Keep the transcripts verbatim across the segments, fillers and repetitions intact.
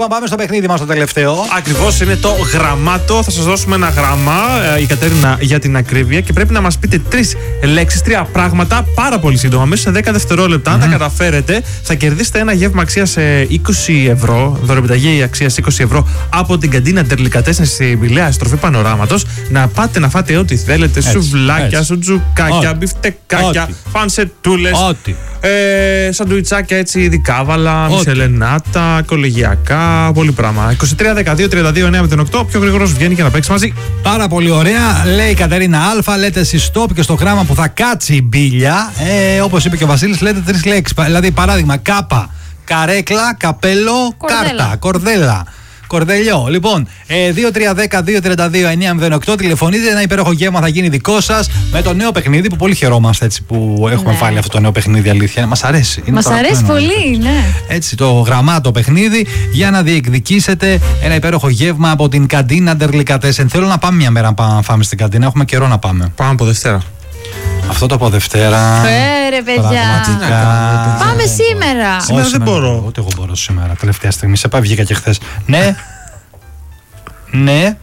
Λοιπόν, πάμε στο παιχνίδι μας το τελευταίο. Ακριβώς, είναι το γραμμάτο. Θα σας δώσουμε ένα γράμμα, η Κατερίνα, για την ακρίβεια, και πρέπει να μας πείτε τρεις λέξεις, τρία πράγματα πάρα πολύ σύντομα. Μέσα σε δέκα δευτερόλεπτα, αν mm. τα καταφέρετε, θα κερδίσετε ένα γεύμα αξίας είκοσι ευρώ, δωρεπιταγή αξίας είκοσι ευρώ από την καντίνα Ντερλικατέσεν στη Πηλαία, στροφή Πανοράματος. Να πάτε να φάτε ό,τι θέλετε. Έτσι, σουβλάκια, έτσι. Σουτζουκάκια, ό,τι. μπιφτεκάκια, πανσετούλες. Ό,τι. Ε, σαντουιτσάκια έτσι, δικάβαλα, μισελενάτα, κολεγιακά, πολύ πράγμα. είκοσι τρία δεκαδύο τριάντα δύο εννιά μηδέν οκτώ. Πιο γρήγορος βγαίνει και να παίξει μαζί. Πάρα πολύ ωραία. Λέει η Κατερίνα Α, λέτε εσείς stop και στο γράμμα που θα κάτσει η μπίλια. Ε, όπως είπε και ο Βασίλης, λέτε τρεις λέξεις. Δηλαδή, παράδειγμα, κάπα, καρέκλα, καπέλο, κορδέλα. Κάρτα, κορδέλα. Κορδελιό. Λοιπόν, ε, δύο τρία ένα μηδέν δύο τριάντα δύο εννιά μηδέν οκτώ. Τηλεφωνείτε. Ένα υπέροχο γεύμα θα γίνει δικό σας με το νέο παιχνίδι που πολύ χαιρόμαστε έτσι που έχουμε ναι. βάλει αυτό το νέο παιχνίδι. Αλήθεια. Μας αρέσει. Μας αρέσει πολύ, ναι. Έτσι, το γραμμάτο παιχνίδι για να διεκδικήσετε ένα υπέροχο γεύμα από την καντίνα Ντερλικατέσεν. Θέλω να πάμε μια μέρα να πάμε, φάμε στην καντίνα. Έχουμε καιρό να πάμε. Πάμε από Δευτέρα. Αυτό το από Δευτέρα. Φέρε, παιδιά. Πάμε σήμερα. Σήμερα δεν μπορώ. Ούτε εγώ μπορώ σήμερα, τελευταία στιγμή. Σε πάει, βγήκα και χθες. Ναι. Ναι.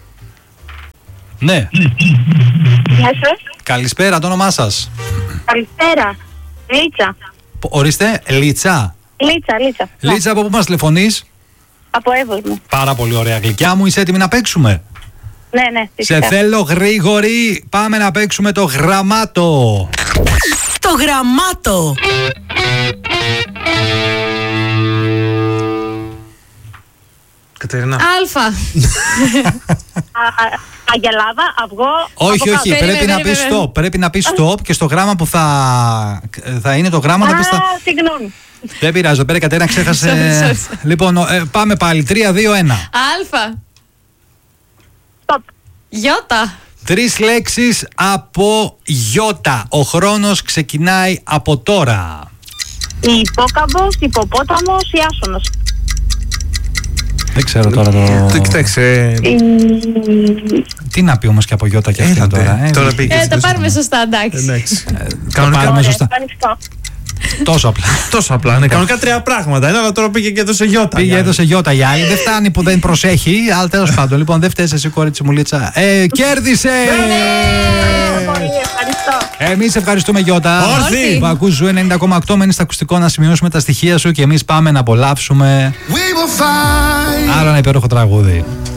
Ναι. Γεια σας. Καλησπέρα, το όνομά σας. Καλησπέρα. Λίτσα. Ορίστε, Λίτσα. Λίτσα, Λίτσα. Λίτσα, από πού μας τηλεφωνείς? Από Εύωσμο. Πάρα πολύ ωραία, γλυκιά μου. Είσαι έτοιμη να παίξουμε? Ναι, ναι. Φυσικά. Σε θέλω γρήγορη. Πάμε να παίξουμε το γραμμάτο. Το γραμμάτο. Κατερίνα. Αλφα. Αγελάδα, αυγό. Όχι, όχι. Πρέπει να πεις stop. Πρέπει να πεις stop και στο γράμμα που θα, θα είναι το γράμμα θα πεις. Α, συγγνώμη. Δεν πειράζει. Πέρα Κατερίνα ξέχασε. Λοιπόν, πάμε πάλι. τρία, δύο, ένα. Αλφα. Stop. Γιώτα. Τρεις λέξεις από γιώτα. Ο χρόνος ξεκινάει από τώρα. Υπόκαμπος, υποπόταμος, Ιάσονος. Δεν ξέρω τώρα το... Κοιτάξτε. Τι να πει όμως και από γιώτα και αυτά τώρα. Ε, τώρα πήγε. Ε, τα πάρουμε σωστά, εντάξει. Κανονικά πάρουμε σωστά. Τόσο απλά. Τόσο απλά. Είναι κανονικά τρία πράγματα. Ένα, αλλά τώρα πήγε και έδωσε γιώτα. Πήγε έδωσε γιώτα η άλλη. Δεν φτάνει που δεν προσέχει. Αλλά τέλος πάντων. Λοιπόν, δεν φταίει εσύ, κορίτσι μου, Λίτσα. Ε, κέρδισε! Εμείς ευχαριστούμε, Γιώτα. Όρθι! Που ακούς Ζου ενενήντα κόμμα οκτώ. Μένεις στα ακουστικό να σημειώσουμε τα στοιχεία σου και εμείς πάμε να απολαύσουμε. Άρα ένα υπέροχο τραγούδι.